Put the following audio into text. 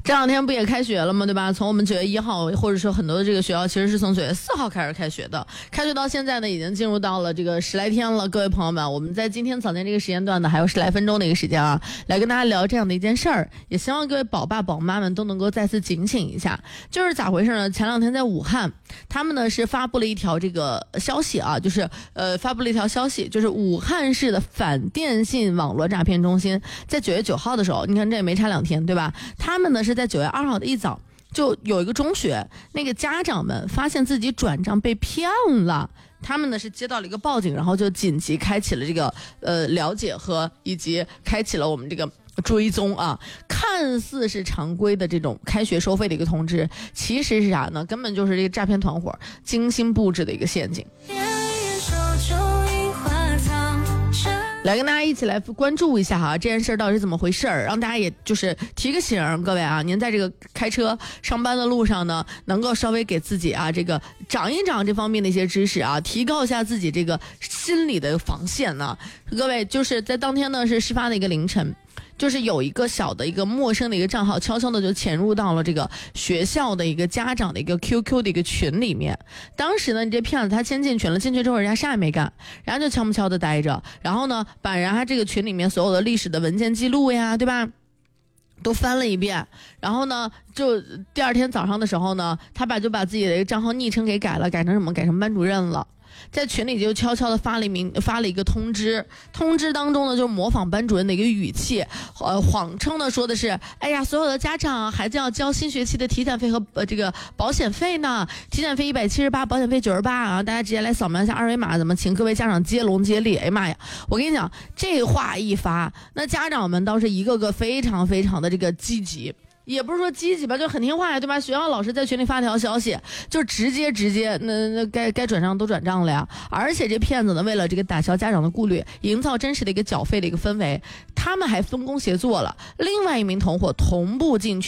这两天不也开学了吗？对吧？从我们9月1号，或者说很多的这个学校其实是从9月4号开始开学的，开学到现在呢，已经进入到了这个10来天了。各位朋友们，我们在今天早间这个时间段呢，还有10来分钟的一个时间啊，来跟大家聊这样的一件事儿，也希望各位宝爸宝妈们都能够再次警醒一下。就是咋回事呢？前两天在武汉，他们呢是发布了一条这个消息啊，就是发布了一条消息，就是武汉市的反电信网络诈骗中心在9月9号的时候，你看这也没差2天，对吧？他们呢是在9月2号的一早，就有一个中学，那个家长们发现自己转账被骗了，他们呢是接到了一个报警，然后就紧急开启了这个了解和以及开启了我们这个追踪啊，看似是常规的这种开学收费的一个通知，其实是啥呢？根本就是这个诈骗团伙精心布置的一个陷阱。来跟大家一起来关注一下哈，这件事到底是怎么回事儿，让大家也就是提个醒，各位啊，您在这个开车上班的路上呢，能够稍微给自己啊这个长一长这方面的一些知识啊，提高一下自己这个心理的防线呢。各位就是在当天呢是事发的一个凌晨。就是有一个小的一个陌生的一个账号悄悄的就潜入到了这个学校的一个家长的一个 QQ 的一个群里面。当时呢这骗子他先进群了，进去之后人家啥也没干，人家就悄悄的待着，然后呢把人家这个群里面所有的历史的文件记录呀，对吧，都翻了一遍，然后呢就第二天早上的时候呢，他就把自己的一个账号昵称给改了，改成什么？改成班主任了。在群里就悄悄的发了一个通知，通知当中呢就模仿班主任的一个语气，谎称的说的是，哎呀，所有的家长孩子要交新学期的体检费和这个保险费呢，体检费178，保险费98啊，大家直接来扫描一下二维码，怎么请各位家长接龙接力。哎呀妈呀，我跟你讲，这话一发，那家长们倒是一个个非常非常的这个积极。也不是说积极吧，就很听话呀，对吧？学校老师在群里发条消息，就直接那该转账都转账了呀。而且这骗子呢，为了这个打消家长的顾虑，营造真实的一个缴费的一个氛围，他们还分工协作了，另外一名同伙同步进群